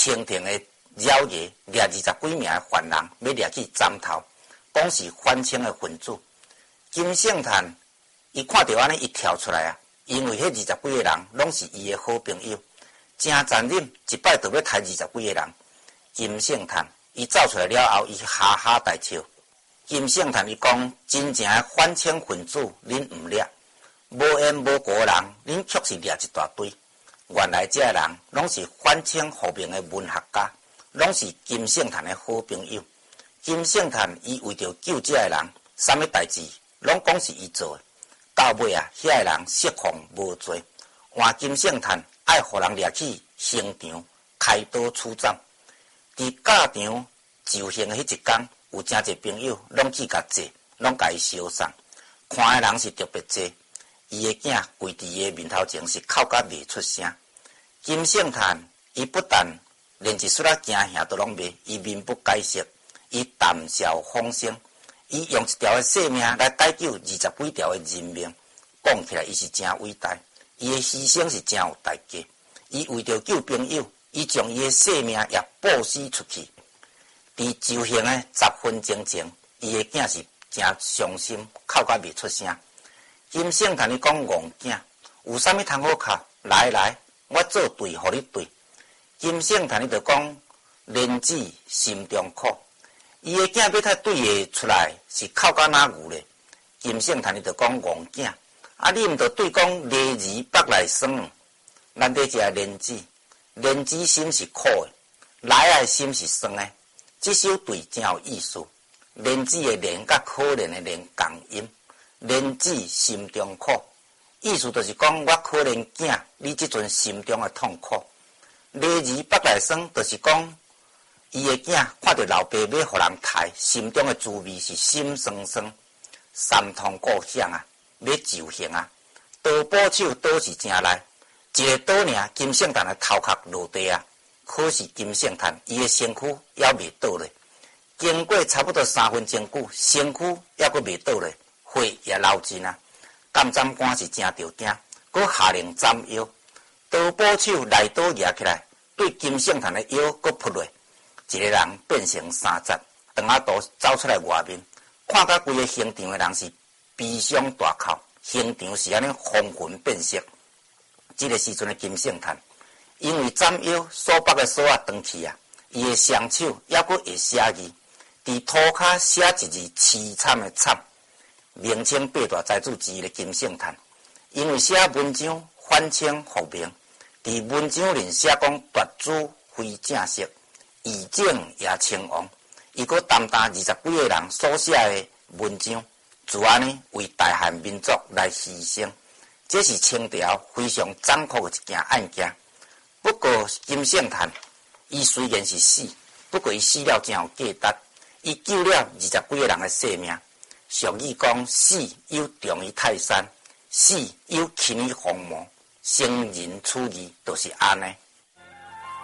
清廷的妖爷掠20几名的犯人，要掠去斩头，讲是反清的分子。金圣叹伊看到安尼，伊跳出来啊，因为迄20几个人拢是伊的好朋友，真残忍，一摆就要杀20几个人。金圣叹伊走出来了后，伊哈哈大笑。金圣叹伊讲，真正的反清分子恁毋掠，无缘无故的人，恁却是掠一大堆。原来这人拢是反清复明的文学家，拢是金圣叹的好朋友。金圣叹伊为着救这个人，啥物代志拢讲是伊做的。到尾啊，遐个人释放无罪，换金圣叹爱互人掠去刑场开刀处斩。伫教场就刑的迄一天，有真侪朋友拢去甲坐，拢甲伊烧送，看的人是特别多。伊的囝跪伫伊的面头前，是哭甲袂出声。金圣叹伊不但连一撮仔惊吓都拢袂，伊面不改色，伊谈笑风生，伊用一条的性命来解救20几条的人命，讲起来伊是真伟大，伊的牺牲是真有代价。伊为着救朋友，伊将伊的性命也布施出去。伫就刑的10分钟前，伊的囝是真伤心，哭甲袂出声。金圣叹伊讲戆囝，有啥物通好哭？来，我做对，互你对。金圣叹伊就讲，莲子心中苦。伊的囝要他对会出来，是哭甲哪牛咧？金圣叹伊就讲戆囝，啊你毋着对讲梨儿北来酸，咱得食莲子，莲子心是苦的，来的心是酸的。这首对真有意思。莲子的莲甲可怜的莲共音，莲子心中苦，意思就是讲我可怜囝，你即阵心中的痛苦。梨儿北来酸，就是讲伊的囝看到老爸要互人刣，心中的滋味是心酸酸，三通故乡啊，要就刑啊，刀补手刀是正来，一个刀尔，金圣叹的头壳落地啊。可是金圣叹伊的身躯还未倒咧，经过差不多3分钟久，身躯还阁未倒咧，血也流尽啊。监斩官是真着惊，阁下令斩腰，刀补手来刀举起来，对金圣叹的腰阁扑落，一个人变成3截，长啊刀走出来外面，看到规个刑场的人是悲伤大哭，刑场是安尼风云变色。这个时阵的金圣叹。因为斩腰所绑的锁啊断去啊，伊的双手还阁会写字，伫涂骹写一字凄惨的惨，明清8大才子之一的金圣叹，因为写文章反清复明，伫文章里写讲夺主非正式，以正也称王，伊阁担当20几个人所写的文章，自安尼为大汉民族来牺牲，这是清朝非常残酷的一件案件。不过金圣叹，伊虽然是死，不过伊死了真有价值，伊救了20几个人的性命。俗语讲，死有重于泰山，死有轻于鸿毛，生人处义，就是安尼。